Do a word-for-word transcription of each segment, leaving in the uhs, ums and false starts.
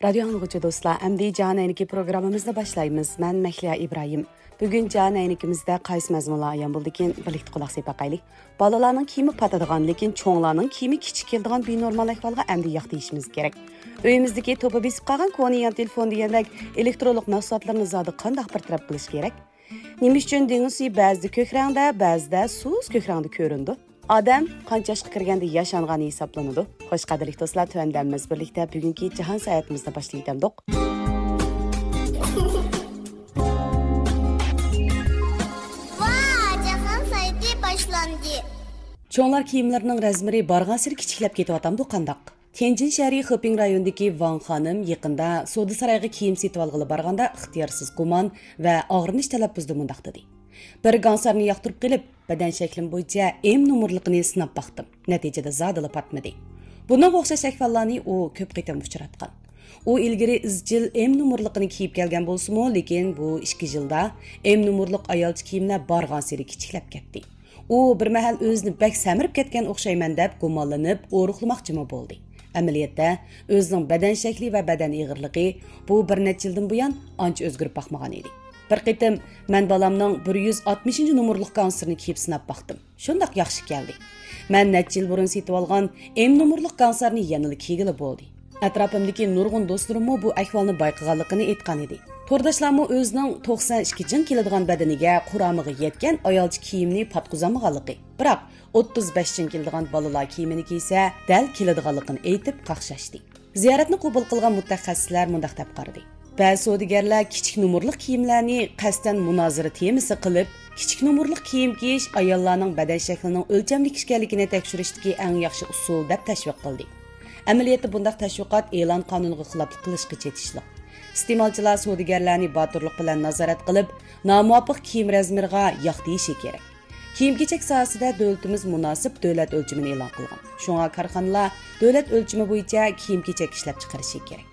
Radyo anlıqıcı dostlar, əmdi Can Əyniki programımızda başlayımız. Mən Məhliya İbrahim. Bugün Can Əynikimizdə qaysı məzmunla ayan buldu ki, birlikdə qulaq sepaqaylı. Balalarının kimi patadığan, lekin çoğlarının kimi kiçik keldiğan bir normal əhvalға əmdi yaq deyişimiz gerek. Öyümüzdeki topa besip qalğan koniyan telefon deyəndək elektrolog məhsullatlarını zadı qandaq bir tərəf qilish gerek. Nimiz üçün deniz suyu bəzide kök rəngdə, bəzide suz kök rəngdə göründü. Adam qancha yaşqa kirganda yaşangani hisoblanadi. Xo'sh, qadrli do'stlar, tuandamiz birlikda bugungi jahon sayohatimizda boshlaydik. Vay, jahon sayohati boshlandi. Cho'nglar kiyimlarining razmeri borgan sari kichiklab ketyapti qandaq. Tianjin shahri Xiping rayonidagi Wang xonim yaqinda Soda saroyiga kiyim setib olg'ili borganda ixtiyorsiz gumon va og'rinish talaffuzda mundaq dedi. Bir gansarni yoqtirib qilib, badan shaklim bo'yicha M nomerligini sinab baqdim. Natijada zadila patmadi. Bunga o'xshash ahvollarni u ko'p qitim uchratgan. U ilgari izchil M nomerligini kiyib kelgan bo'lsa-mu, lekin bu ikki yilda M nomerlik ayolchi kiyimlar borgan sari kichiklab ketdi. U bir mahal o'zini bak samirib ketgan o'xshayman deb gumonlanib, o'ruqlamoqchimi bo'ldi. Amaliyotda o'zining badan shakli va badan ig'irligi bu bir necha yildan buyon ancha o'zgarib baqmagan edi. Bir qitim men balamning bir yuz oltmishinchi nomerlik gansirni kiyib sinab baqdim. Shundaq yaxshi keldi. Men necha yil burun setib olgan M nomerlik gansirni yanada kiygili bo'ldi. Atrofimdagi nurg'un do'stlarimmo bu ahvolni bayqaganligini aytgan edi. To'rdashlarmo o'zining to'qson ikki jin keladigan badaniga quromiga yetgan ayolchi kiyimni patquzamaganligi, biroq o'ttiz besh jin keladigan bolalar kiyimini kiysa dal keladiganligini aytib qaqshashdi. Ziyoratni qabul qilgan mutaxassislar mundaq deb qaradi. Ba'zi savdogarlar kichik nomerlik kiyimlarni qasdan munozara temasi qilib, kichik nomerlik kiyim kiyish ayollarning badan shaklining o'lchamlik ekanligini tekshirishdagi eng yaxshi usul deb tashviq qildi. Amaliyotda bundaq tashviqot e'lon qonuniga xiloflik qilishga chetishliq. Iste'molchilar savdogarlarni boturlik bilan nazorat qilib, nomuvofiq kiyim razmeriga yoq deyishi kerak. Kiyim-kechak sohasida davlatimiz munosib davlat o'lchimini e'lon qilgan. Shunga korxonalar davlat o'lchimi bo'yicha kiyim-kechak ishlab chiqarishi kerak.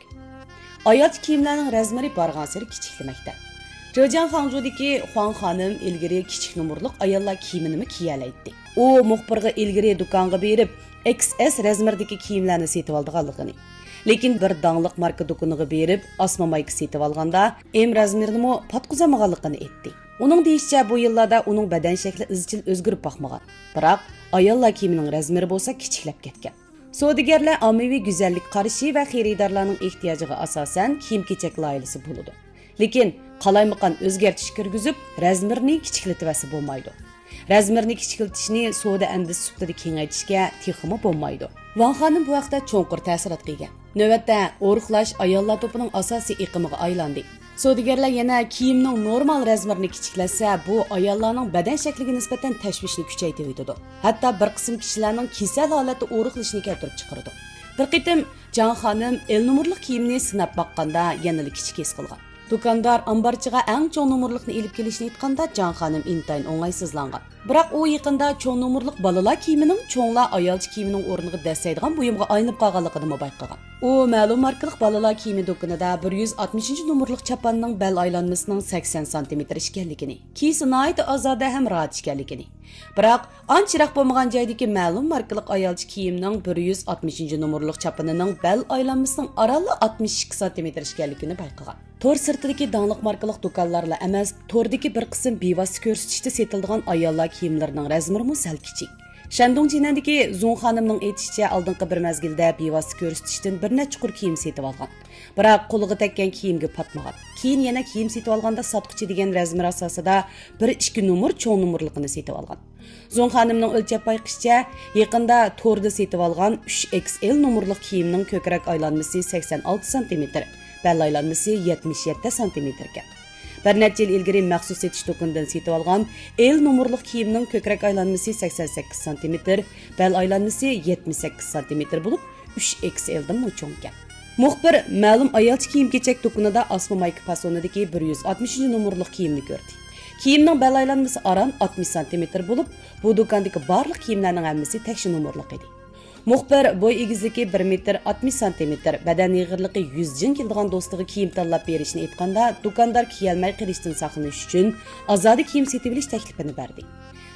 Ayol kiyimlarning razmeri borgan sari kichiklamoqda. Zhejiang Hangzhoudagi Huang xonim ilgari kichik nomerlik ayollar kiyimini kiyalaydi. U muxbirga ilgari do'konga berib, X S razmerdagi kiyimlarni setib olganligini. Lekin bir dangliq marka do'koniga berib, osma mayka setib olganda M razmerini patquzamaganligini aytdi. Uning deyishicha, bu yillarda uning badan shakli izchil o'zgarib baqmagan. Biroq ayollar kiyimining razmeri bo'lsa kichiklab ketgan. Savdogarlar ommaviy go'zallik qarashi va xaridorlarning ehtiyojiga asosan kiyim-kechak loyihasi bo'ladi. Lekin qalaymaqan o'zgartish kirgizib, razmerni kichiklatibasi bo'lmaydi. Razmerni kichiklatishni savdo andisi sifatida kengaytirishga texmi bo'lmaydi. Wang xonim bu vaqtda cho'nqur ta'sirat qilgan. Navbatda o'riqlash ayollar to'pining asosiy iqimiga aylandi. Savdogarlar yana kiyimning normal razmerini kichiklasa, bu ayollarning badan shakliga nisbatan tashvishni kuchaytiradi. Hatto bir qism kishilarning kasal holatda o'riqlashini keltirib chiqaradi. Bir qitim Jan xonim el nomerlik kiyimni sinab baqqanda yanada kichik his qilgan. Do'kondor ambarchiga eng cho'ng nomerlikni elib kelishni aytganda Jan xonim intayin o'ng'aysizlangan. Biroq u yaqinda cho'ng nomerlik bolalar kiyimining cho'nglar ayolchi kiyimining o'rniga dasaydigan buyumga aylanib qolganligini bayqagan. U ma'lum markalik bolalar kiyimi do'konida bir yuz oltmishinchi nomerlik chapanning bel aylanmasining sakson santimetr ekanligini, kiysi nihoyat ozoda ham rahat ekanligini. Biroq ancharoq bo'lmagan joydagi ma'lum markalik ayolchi kiyimning bir yuz oltmishinchi nomerlik chapanining bel aylanmasining orali oltmish ikki santimetr ekanligini bayqagan. Tor sirtidagi dangliq markalik do'konlarla emas, tordagi bir qism bevosita ko'rsatishda setilgan ayollar kiyimlarining razmeri sal kichik. Shandong Jinandagi Zong xonimning aytishicha, oldingi bir mezgilda bevosita ko'rsatishdan bir necha chuqur kiyim setib olgan. Biroq qo'liga tekkan kiyimga patmagan. Keyin yana kiyim setib olganda sotqichi degan razmer asosida bir ikki nomer cho'ng nomerligini setib olgan. Zong xonimning o'lchab bayqishicha, yaqinda torda setib olgan uch X L nomerlik kiyimning ko'krak aylanmasi sakson olti santimetr, bel aylanmasi yetmish yetti santimetr ekan. Bir necha yil ilgari maxsus setish do'konidan setib olgan L nomerlik kiyimning ko'krak aylanmasi sakson sakkiz santimetr, bel aylanmasi yetmish sakkiz santimetr bo'lib, uch X L dan cho'ng ekan. Muxbir ma'lum ayolchi kiyim-kechak do'konida osma mayka fasonidagi bir yuz oltmishinchi nomerlik kiyimni ko'rdi. Kiyimning bel aylanmasi aram oltmish santimetr bo'lib, bu do'kondagi barliq kiyimlarning hammasi tekshi nomerlik edi. Muxbir bo'y egizligi bir metr oltmish santimetr, badan ig'irligi yuz jin keladigan do'stiga kiyim tanlab berishni aytganda, do'kondor kiyolmay qilishdan saqlanish uchun azodi kiyim setib olish taklifini berdi.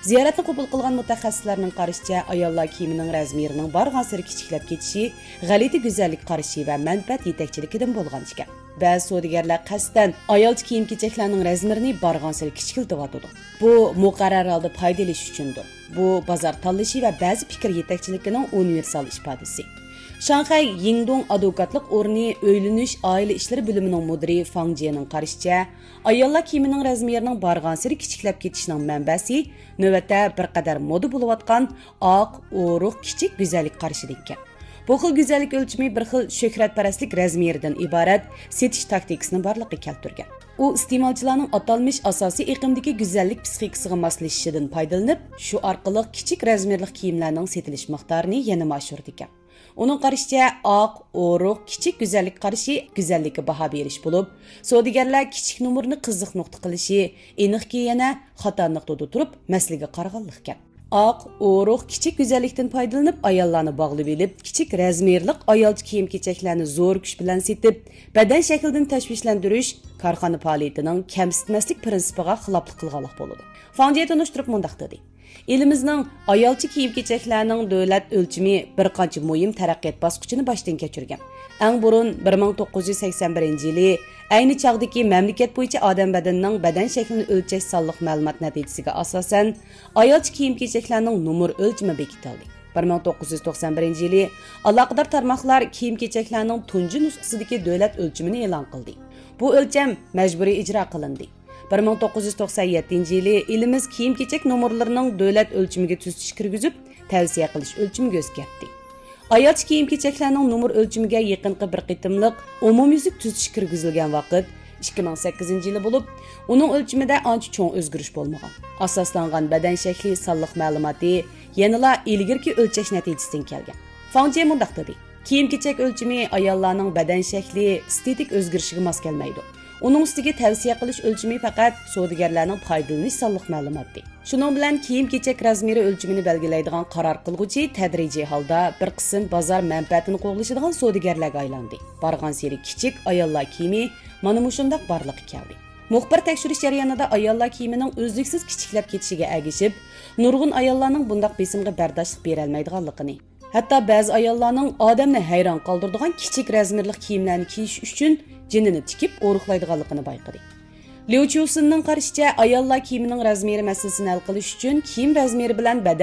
Ziyoratni qabul qilgan mutaxassislarning qarashicha, ayollar kiyimining razmerining bargan sari kichiklab ketishi g'alati go'zallik qarashi va manfaat yetakchiligidan bo'lgan ekan. Ba'zi savdogarlar qasddan ayolcha kiyim-kechaklarning razmerini bargan sari kichikiltiyotdi. Bu muqarrar holda foydalanish uchundir. Bu bozor tanlashi va ba'zi fikr yetakchiligining universal ifodasi. Shanxay Yingdong advokatlik o'rni o'ylanish oila ishlari bo'limining mudiri Fang Jianing qarashicha, ayollar kiyimining razmerining bargan sari kichiklab ketishining manbasi navbatda bir qadar moda bo'layotgan oq, o'riq, kichik go'zallik qarashidir. Bu xil go'zallik o'lchami bir xil shuhratparastlik razmeridan iborat setish taktikasini borliqqa keltirgan. U iste'molchilarning atalmish asosiy iqimdagi go'zallik psixikasiga moslashishidan foydalanib, shu orqali kichik razmerli kiyimlarning setilish miqdorini yana oshirdi ekan. Onun qarashicha oq, o'riq, kichik go'zallik qarashi go'zallikka baho berish bo'lib, savdogarlar kichik nomerni qiziq nuqta qilishi, aniqki yana xato nuqtada turib masalaga qaraganlik ekan. Oq, o'riq, kichik go'zallikdan foydalanib ayollarni bog'lab olib, kichik razmerlik ayolcha kiyim-kechaklarni zo'r kuch bilan setib, badan shaklidan tashvishlantirish korxona faoliyatining kamsitmaslik prinsipiga xiloflik qilganlik bo'ladi. Fangjiya tunishtirib mundaq dedi. Elimizning ayolcha kiyim-kechaklarning davlat o'lchami bir qancha muhim taraqqiyot bosqichini boshdan kechirgan. Eng burun bir ming to'qqiz yuz sakson birinchi yili ayni chog'dagi mamlakat bo'yicha odam badanining badan shaklini o'lchash sonliq ma'lumot natijasiga asosan ayolcha kiyim-kechaklarning nomer o'lchami bekitildi. bir ming to'qqiz yuz to'qson birinchi yili aloqador tarmoqlar kiyim-kechaklarning tunji nusxasidagi davlat o'lchamini e'lon qildi. Bu o'lcham majburiy ijro qilindi. bir ming to'qqiz yuz to'qson yettinchi yili elimiz kiyim-kechak nomerlarining davlat o'lchamiga tuzatish kirgizib, tavsiya qilish o'lchamiga o'zgartdi. Ayolcha kiyim-kechaklarning nomer o'lchamiga yaqinqi bir qitimliq umumyuzlik tuzatish kirgizilgan vaqt ikki ming sakkizinchi yili bo'lib, uning o'lchamida ancha cho'ng o'zgarish bo'lmagan. Asoslangan badan shakli sonliq ma'lumoti yanada ilgirki o'lchash natijasidan kelgan. Fangjiya mundaq dedi: kiyim-kechak o'lchami ayollarning badan shakli estetik o'zgarishiga mos kelmaydi. Onun ustiga tavsiya qilish o'lchami faqat savdogarlarning foydalanish sonliq ma'lumoti. Shuning bilan kiyim-kechak razmeri o'lchamini belgilaydigan qaror qilguvchi tadrijiy holda bir qism bozor manfaatini qo'g'lashadigan savdogarlarga aylandi. Bargan seri kichik ayollar kiyimi mana shundoq borliqqa keldi. Muxbir tekshirish jarayonida ayollar kiyimining o'zliksiz kichiklab ketishiga ergishib, nurg'un ayollarning bundoq besimga bardoshlik bera olmaydiganligini, hatto ba'zi ayollarning odamni hayron qoldiradigan kichik razmerli kiyimlarni kiyish uchun jinini tikib o'riqlaydiganligini bayqadi. Liu Chusinning qarashicha ayollar kiyimining razmeri masalasini hal qilish uchun kiyim razmeri bilan badan